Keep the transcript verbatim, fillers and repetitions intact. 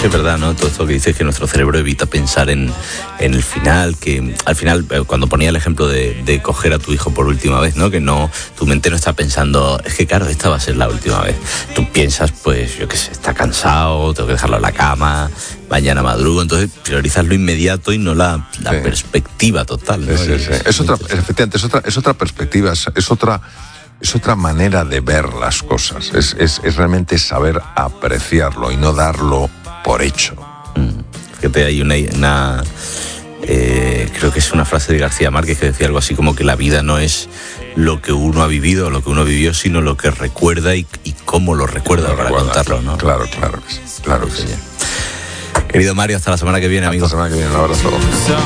que es verdad, ¿no? Todo esto que dices, que nuestro cerebro evita pensar en, en el final, que al final, cuando ponía el ejemplo de, de coger a tu hijo por última vez, ¿no? Que no, tu mente no está pensando, es que claro, esta va a ser la última vez. Tú piensas, pues, yo qué sé, está cansado, tengo que dejarlo en la cama, mañana madrugo, entonces priorizas lo inmediato y no la, la sí. perspectiva total, ¿no? Sí, sí, sí. Es, es otra, efectivamente, es otra, es otra perspectiva, es, es otra... Es otra manera de ver las cosas, es, es, es realmente saber apreciarlo y no darlo por hecho. Mm. Fíjate, hay una, una eh, creo que es una frase de García Márquez que decía algo así como que la vida no es lo que uno ha vivido o lo que uno vivió, sino lo que recuerda y, y cómo lo recuerda para recuerda, contarlo, ¿no? Claro, claro que sí, claro que sí. Querido Mario, hasta la semana que viene, amigo. Hasta la semana que viene, un abrazo.